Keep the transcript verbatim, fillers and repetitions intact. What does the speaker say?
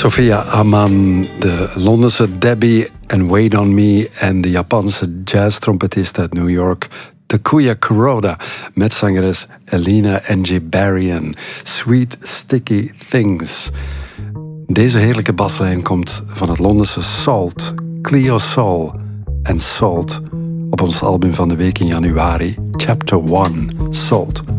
Sophia Amman, de Londense Debbie en Wait on Me en de Japanse jazz-trompetist uit New York Takuya Kuroda met zangeres Elena Njibarian. Sweet Sticky Things. Deze heerlijke baslijn komt van het Londense Salt, Cleo Sol en Salt op ons album van de week in januari, Chapter one, Salt.